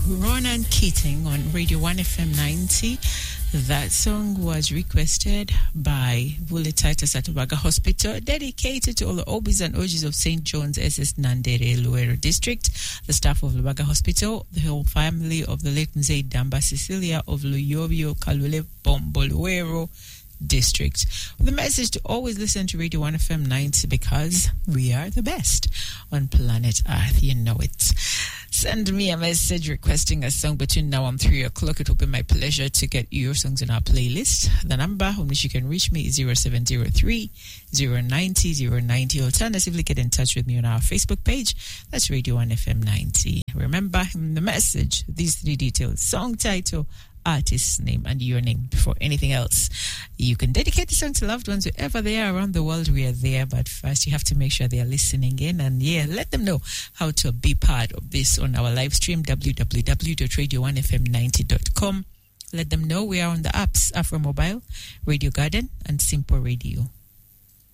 Ronan Keating on Radio 1 FM 90. That song was requested by Vulititis at Lubaga Hospital, dedicated to all the Obis and Ojis of St. John's SS Nandere Luero District, the staff of Lubaga Hospital, the whole family of the late Mzee Damba Cecilia of Luyovio Kalule Bombo Luero District. The message to always listen to Radio 1 FM 90 because we are the best on planet Earth. You know it. Send me a message requesting a song between now and 3 o'clock. It will be my pleasure to get your songs on our playlist. The number on which you can reach me is 0703 090 090. Alternatively, get in touch with me on our Facebook page. That's Radio 1 FM 90. Remember in the message, these 3 details: song title, artist's name, and your name before anything else. You can dedicate the song to loved ones wherever they are around the world. We are there, but first you have to make sure they are listening in, and let them know how to be part of this on our live stream, www.radio1fm90.com. Let them know we are on the apps, Afro Mobile, Radio Garden, and Simple Radio.